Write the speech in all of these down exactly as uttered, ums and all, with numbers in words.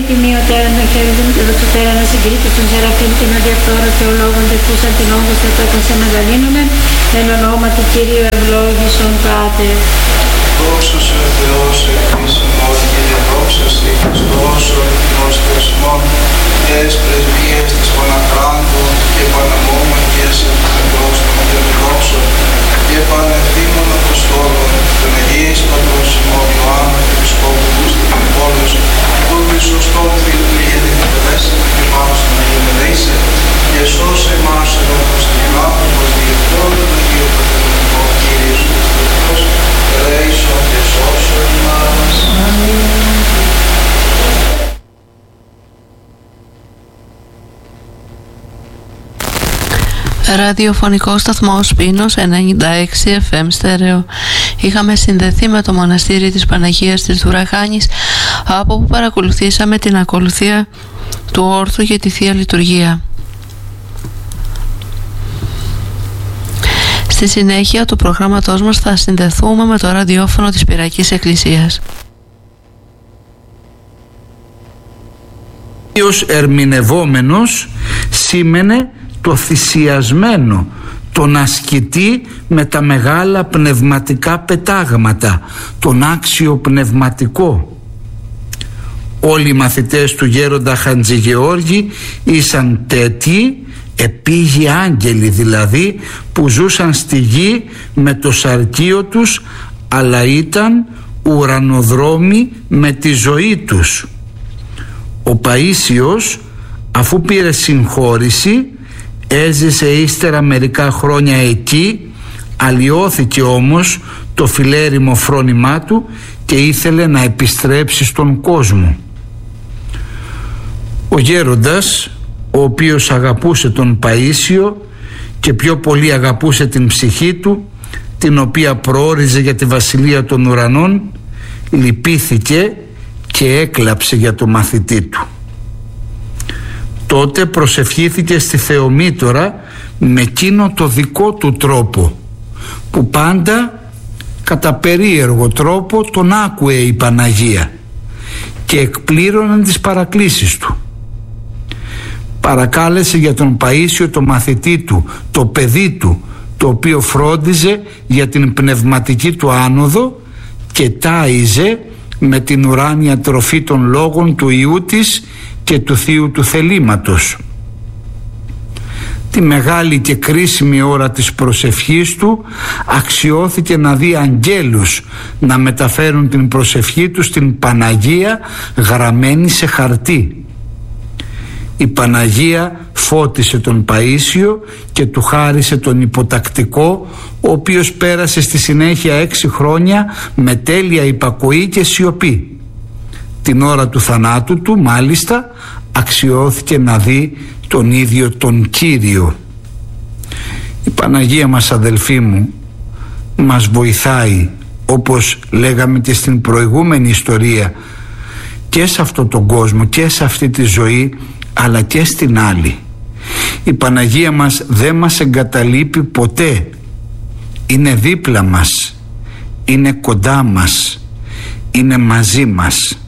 τιμιωτέραν των χέριδων και δοξωτέραν ασυγκρίτως των Σεραφείμ την αδιαφθόρα θεολόγων τεκούσαν την όγκος θεοτόκον σε μεγαλύνομεν, εν ονόματι Κυρίου ευλόγησον Πάτερ. Δόξα σε ο Θεός επίσημ ότι και διαδόξαστη στο όσο γνώστες μόνο και εις πρεσβείες της Παναχράντων και Παναμόμαχες των πρόστων και διδόξων και πανευθύμων Αποστόλων των Αγίης Πατρός ημών Ιωάννου και Επισκόπου Κούστη των Πόλεως των Χρυσοστών Φίλου γιατί κατελέσαμε και πάνω στον Αγίο Μελέησε και σώσε εμάς ενώπως την άνθρωπος διευτών των Αγίων Πατερονικών Κύριος Χριστός ελέησον και σώσον ημάς. Ραδιοφωνικό σταθμό Πίνος ενενήντα έξι εφ εμ στέρεο. Είχαμε συνδεθεί με το μοναστήρι της Παναγίας της Δουραχάνης, από όπου παρακολουθήσαμε την ακολουθία του όρθου για τη Θεία Λειτουργία. Στη συνέχεια του προγράμματός μας θα συνδεθούμε με το ραδιόφωνο της Πυριακής Εκκλησίας. Ως ερμηνευόμενος σήμαινε το θυσιασμένο, τον ασκητή με τα μεγάλα πνευματικά πετάγματα, τον άξιο πνευματικό. Όλοι οι μαθητές του γέροντα Χαντζηγεώργη ήσαν τέτοιοι, επίγειοι άγγελοι δηλαδή, που ζούσαν στη γη με το σαρκείο τους, αλλά ήταν ουρανοδρόμοι με τη ζωή τους. Ο Παΐσιος, αφού πήρε συγχώρηση, έζησε ύστερα μερικά χρόνια εκεί, αλλοιώθηκε όμως το φιλέριμο φρόνημά του και ήθελε να επιστρέψει στον κόσμο. Ο γέροντας, ο οποίος αγαπούσε τον Παΐσιο και πιο πολύ αγαπούσε την ψυχή του, την οποία προόριζε για τη βασιλεία των ουρανών, λυπήθηκε και έκλαψε για το μαθητή του. Τότε προσευχήθηκε στη Θεομήτωρα με εκείνο το δικό του τρόπο, που πάντα κατά περίεργο τρόπο τον άκουε η Παναγία και εκπλήρωναν τις παρακλήσεις του. Παρακάλεσε για τον Παΐσιο το μαθητή του, το παιδί του, το οποίο φρόντιζε για την πνευματική του άνοδο και τάιζε με την ουράνια τροφή των λόγων του Υιού της και του Θείου του θελήματος. Τη μεγάλη και κρίσιμη ώρα της προσευχής του αξιώθηκε να δει αγγέλους να μεταφέρουν την προσευχή του στην Παναγία γραμμένη σε χαρτί. Η Παναγία φώτισε τον Παΐσιο και του χάρισε τον υποτακτικό, ο οποίος πέρασε στη συνέχεια έξι χρόνια με τέλεια υπακοή και σιωπή. Την ώρα του θανάτου του μάλιστα αξιώθηκε να δει τον ίδιο τον Κύριο. Η Παναγία μας, αδελφοί μου, μας βοηθάει, όπως λέγαμε και στην προηγούμενη ιστορία, και σε αυτόν τον κόσμο και σε αυτή τη ζωή, αλλά και στην άλλη. Η Παναγία μας δεν μας εγκαταλείπει ποτέ. Είναι δίπλα μας, είναι κοντά μας, είναι μαζί μας.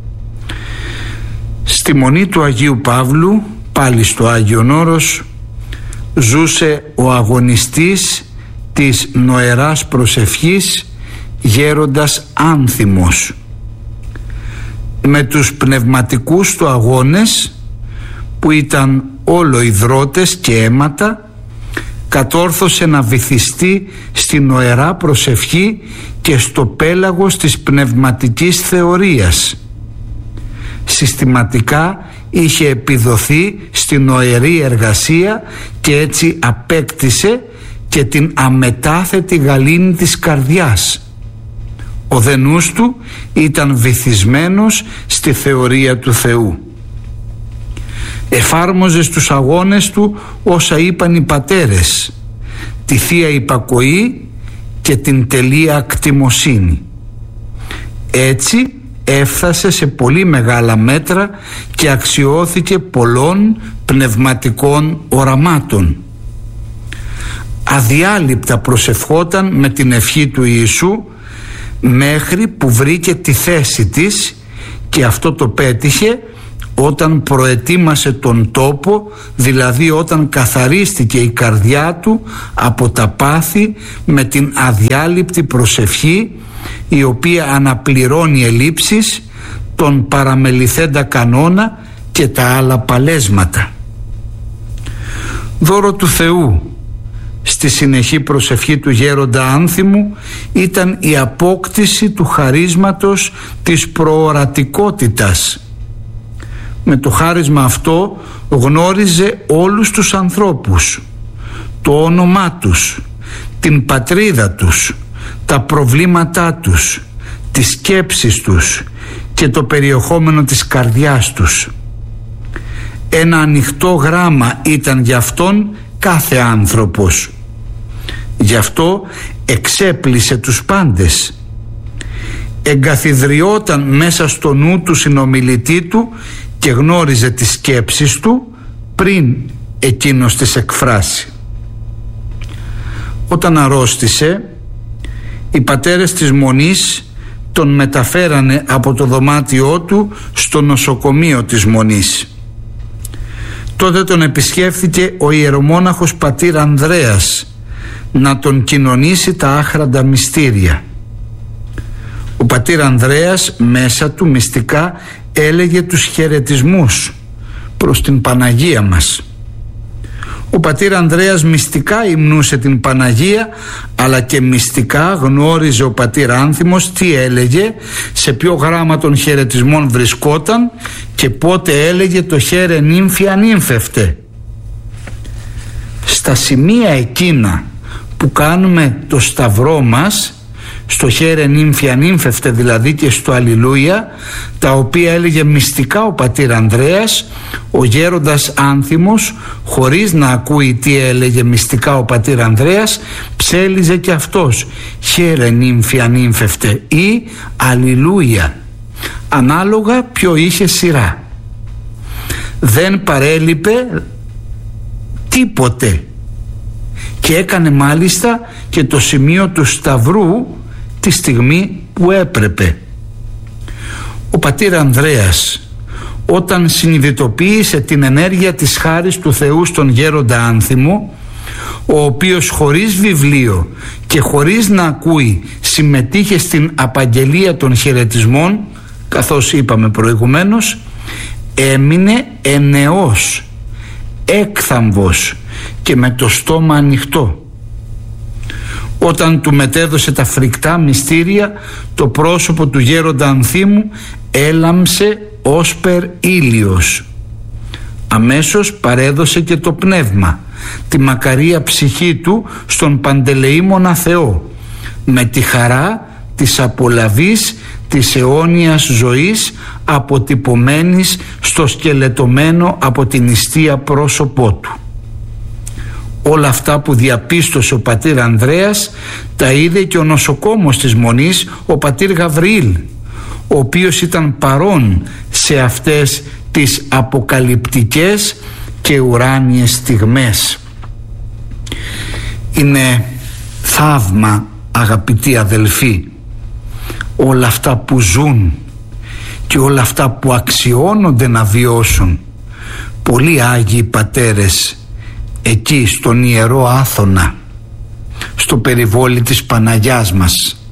Στη Μονή του Αγίου Παύλου, πάλι στο Άγιον Όρος, ζούσε ο αγωνιστής της νοεράς προσευχής, γέροντας Άνθιμος. Με τους πνευματικούς του αγώνες, που ήταν όλο υδρότες και αίματα, κατόρθωσε να βυθιστεί στην νοερά προσευχή και στο πέλαγος της πνευματικής θεωρίας. Συστηματικά είχε επιδοθεί στην νοερή εργασία και έτσι απέκτησε και την αμετάθετη γαλήνη της καρδιάς. Ο δε νους του ήταν βυθισμένος στη θεωρία του Θεού. Εφάρμοζε στους αγώνες του όσα είπαν οι πατέρες, τη Θεία Υπακοή και την τελεία ακτιμοσύνη. Έτσι έφτασε σε πολύ μεγάλα μέτρα και αξιώθηκε πολλών πνευματικών οραμάτων. Αδιάλειπτα προσευχόταν με την ευχή του Ιησού μέχρι που βρήκε τη θέση της, και αυτό το πέτυχε όταν προετοίμασε τον τόπο, δηλαδή όταν καθαρίστηκε η καρδιά του από τα πάθη με την αδιάλειπτη προσευχή, η οποία αναπληρώνει ελλείψεις, τον παραμεληθέντα κανόνα και τα άλλα παλέσματα. Δώρο του Θεού στη συνεχή προσευχή του γέροντα Άνθιμου ήταν η απόκτηση του χαρίσματος της προορατικότητας. Με το χάρισμα αυτό γνώριζε όλους τους ανθρώπους, το όνομά τους, την πατρίδα τους, τα προβλήματά τους, τις σκέψεις τους και το περιεχόμενο της καρδιάς τους. Ένα ανοιχτό γράμμα ήταν για αυτόν κάθε άνθρωπος. Γι' αυτό εξέπλησε τους πάντες. Εγκαθιδριόταν μέσα στο νου του συνομιλητή του και γνώριζε τις σκέψεις του πριν εκείνος τις εκφράσει. Όταν αρρώστησε, οι πατέρες της Μονής τον μεταφέρανε από το δωμάτιό του στο νοσοκομείο της Μονής. Τότε τον επισκέφθηκε ο ιερομόναχος πατήρ Ανδρέας να τον κοινωνήσει τα άχραντα μυστήρια. Ο πατήρ Ανδρέας μέσα του μυστικά έλεγε τους χαιρετισμούς προς την Παναγία μας. Ο πατήρ Ανδρέας μυστικά υμνούσε την Παναγία, αλλά και μυστικά γνώριζε ο πατήρ Άνθιμος τι έλεγε, σε ποιο γράμμα των χαιρετισμών βρισκόταν και πότε έλεγε το χαίρε νύμφια νύμφευτε. Στα σημεία εκείνα που κάνουμε το σταυρό μας, στο χαίρε νύμφια νύμφευτε δηλαδή και στο αλληλούια, τα οποία έλεγε μυστικά ο πατήρ Ανδρέας, ο γέροντας Άνθιμος, χωρίς να ακούει τι έλεγε μυστικά ο πατήρ Ανδρέας, ψέλιζε και αυτός χαίρε νύμφια νύμφευτε ή αλληλούια, ανάλογα ποιο είχε σειρά. Δεν παρέλειπε τίποτε και έκανε μάλιστα και το σημείο του σταυρού τη στιγμή που έπρεπε. Ο πατήρ Ανδρέας, όταν συνειδητοποίησε την ενέργεια της χάρις του Θεού στον γέροντα Άνθιμο, ο οποίος χωρίς βιβλίο και χωρίς να ακούει συμμετείχε στην απαγγελία των χαιρετισμών, καθώς είπαμε προηγουμένως, έμεινε ενεός, έκθαμβος και με το στόμα ανοιχτό. Όταν του μετέδωσε τα φρικτά μυστήρια, το πρόσωπο του γέροντα Ανθίμου έλαμψε όσπερ ήλιος. Αμέσως παρέδωσε και το πνεύμα, τη μακαρία ψυχή του στον παντελεήμονα Θεό, με τη χαρά της απολαβής της αιώνιας ζωής αποτυπωμένης στο σκελετωμένο από την νηστεία πρόσωπό του. Όλα αυτά που διαπίστωσε ο πατήρ Ανδρέας τα είδε και ο νοσοκόμος της Μονής, ο πατήρ Γαβριήλ, ο οποίος ήταν παρόν σε αυτές τις αποκαλυπτικές και ουράνιες στιγμές. Είναι θαύμα, αγαπητοί αδελφοί, όλα αυτά που ζουν και όλα αυτά που αξιώνονται να βιώσουν πολλοί Άγιοι Πατέρες εκεί στον Ιερό Άθωνα, στο περιβόλι της Παναγιάς μας.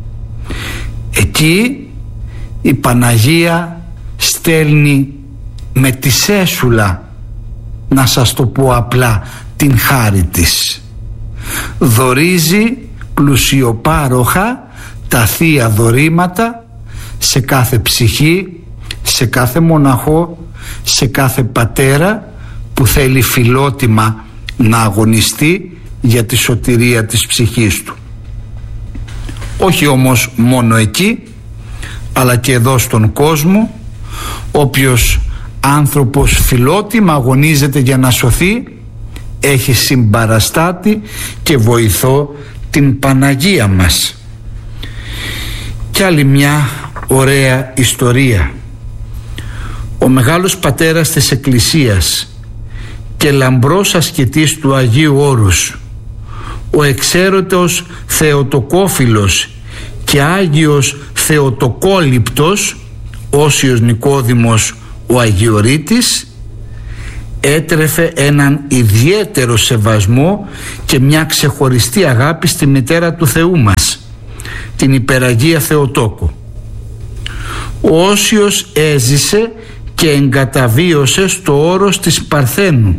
Εκεί η Παναγία στέλνει με τη σέσουλα, να σας το πω απλά, την χάρη της. Δωρίζει πλουσιοπάροχα τα θεία δωρήματα σε κάθε ψυχή, σε κάθε μοναχό, σε κάθε πατέρα που θέλει φιλότιμα να αγωνιστεί για τη σωτηρία της ψυχής του. Όχι όμως μόνο εκεί, αλλά και εδώ στον κόσμο, όποιος άνθρωπος φιλότιμα αγωνίζεται για να σωθεί, έχει συμπαραστάτη και βοηθό την Παναγία μας. Κι άλλη μια ωραία ιστορία. Ο μεγάλος πατέρας της Εκκλησίας και λαμπρός ασκητής του Αγίου Όρους, ο εξαίρετος Θεοτοκόφιλος και Άγιος Θεοτοκόληπτος, Όσιος Νικόδημος ο Αγιορείτης έτρεφε έναν ιδιαίτερο σεβασμό και μια ξεχωριστή αγάπη στη μητέρα του Θεού μας, την Υπεραγία Θεοτόκο. Ο Όσιος έζησε και εγκαταβίωσε στο όρος της Παρθένου.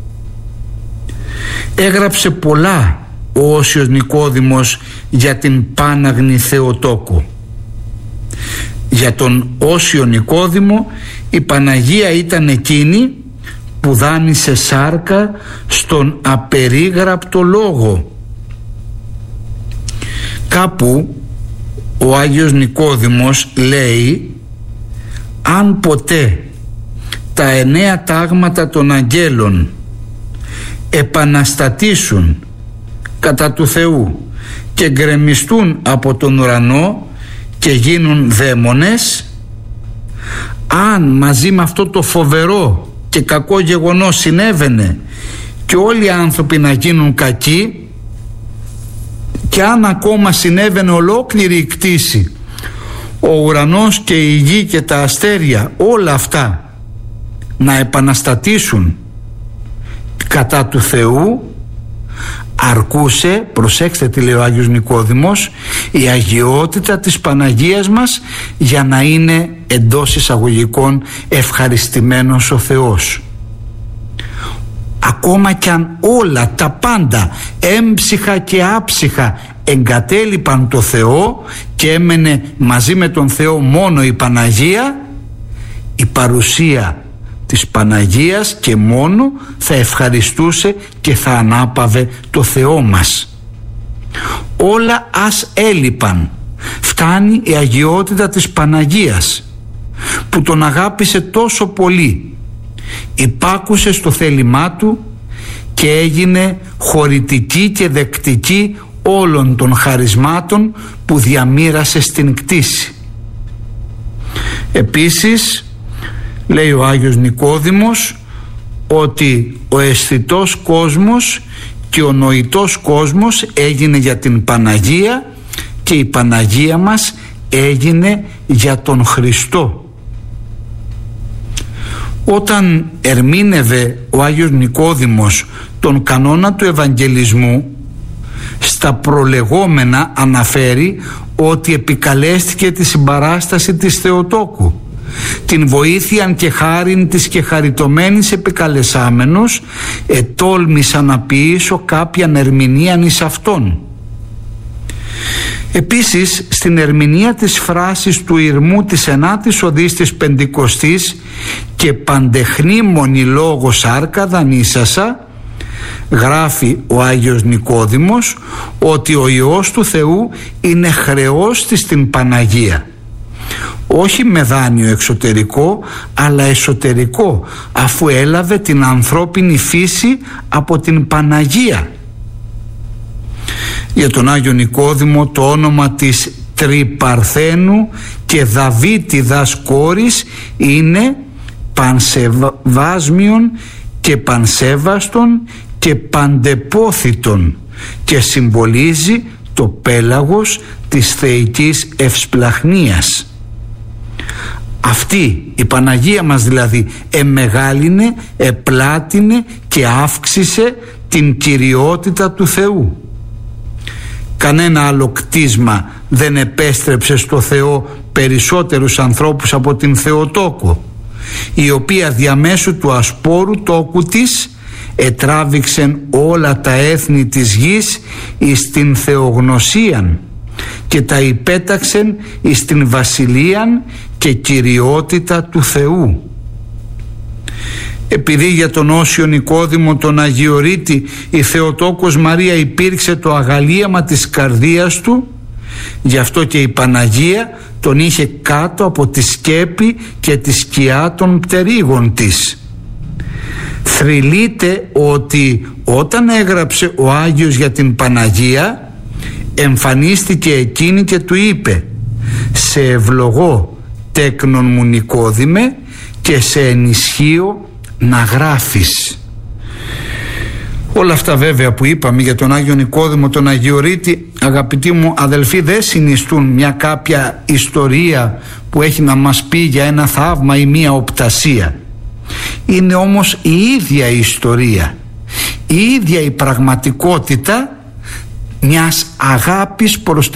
Έγραψε πολλά ο Όσιος Νικόδημος για την Πάναγνη Θεοτόκο. Για τον Όσιο Νικόδημο η Παναγία ήταν εκείνη που δάνεισε σάρκα στον απερίγραπτο λόγο. Κάπου ο Άγιος Νικόδημος λέει: αν ποτέ τα εννέα τάγματα των αγγέλων επαναστατήσουν κατά του Θεού και γκρεμιστούν από τον ουρανό και γίνουν δαίμονες, αν μαζί με αυτό το φοβερό και κακό γεγονός συνέβαινε και όλοι οι άνθρωποι να γίνουν κακοί, και αν ακόμα συνέβαινε ολόκληρη η κτήση, ο ουρανός και η γη και τα αστέρια, όλα αυτά να επαναστατήσουν κατά του Θεού, αρκούσε, προσέξτε τι λέει ο Άγιος Νικόδημος, η αγιότητα της Παναγίας μας για να είναι εντός εισαγωγικών ευχαριστημένος ο Θεός. Ακόμα κι αν όλα τα πάντα έμψυχα και άψυχα εγκατέλειπαν το Θεό και έμενε μαζί με τον Θεό μόνο η Παναγία, η παρουσία της Παναγίας και μόνο θα ευχαριστούσε και θα ανάπαυε το Θεό μας. Όλα ας έλειπαν, φτάνει η αγιότητα της Παναγίας που τον αγάπησε τόσο πολύ, υπάκουσε στο θέλημά του και έγινε χωρητική και δεκτική όλων των χαρισμάτων που διαμοίρασε στην κτήση. Επίσης λέει ο Άγιος Νικόδημος ότι ο αισθητός κόσμος και ο νοητός κόσμος έγινε για την Παναγία και η Παναγία μας έγινε για τον Χριστό. Όταν ερμήνευε ο Άγιος Νικόδημος τον κανόνα του Ευαγγελισμού, στα προλεγόμενα αναφέρει ότι επικαλέστηκε τη συμπαράσταση της Θεοτόκου, την βοήθειαν και χάριν της και χαριτωμένης επικαλεσάμενος, ετόλμησα να ποιήσω κάποιαν ερμηνείαν εις αυτόν. Επίσης στην ερμηνεία της φράσης του ηρμού της ενάτης οδής της Πεντηκοστής και παντεχνήμονη λόγο σάρκα δανείσασα, γράφει ο Άγιος Νικόδημος ότι ο Υιός του Θεού είναι χρεός της στην Παναγία, όχι με δάνειο εξωτερικό αλλά εσωτερικό, αφού έλαβε την ανθρώπινη φύση από την Παναγία. Για τον Άγιο Νικόδημο το όνομα της Τριπαρθένου και Δαβίτιδας κόρης είναι πανσεβάσμιον και πανσέβαστον και παντεπόθητον και συμβολίζει το πέλαγος της θεϊκής ευσπλαχνίας. Αυτή η Παναγία μας δηλαδή εμεγάλινε, επλάτινε και αύξησε την κυριότητα του Θεού. Κανένα άλλο κτίσμα δεν επέστρεψε στο Θεό περισσότερους ανθρώπους από την Θεοτόκο, η οποία διαμέσου του ασπόρου τόκου της ετράβηξεν όλα τα έθνη της γης εις την θεογνωσίαν και τα υπέταξεν εις την βασιλείαν και κυριότητα του Θεού. Επειδή για τον Όσιο Νικόδημο τον Αγιορείτη η Θεοτόκος Μαρία υπήρξε το αγαλίαμα της καρδίας του, γι' αυτό και η Παναγία τον είχε κάτω από τη σκέπη και τη σκιά των πτερίγων της. Θρυλείται ότι όταν έγραψε ο Άγιος για την Παναγία εμφανίστηκε εκείνη και του είπε: «Σε ευλογώ τέκνον μου Νικόδημε και σε ενισχύω να γράφεις». Όλα αυτά βέβαια που είπαμε για τον Άγιο Νικόδημο, τον Αγιορείτη, αγαπητοί μου αδελφοί, δεν συνιστούν μια κάποια ιστορία που έχει να μας πει για ένα θαύμα ή μια οπτασία. Είναι όμως η ίδια η ιστορία, η ίδια η πραγματικότητα μιας αγάπης προς την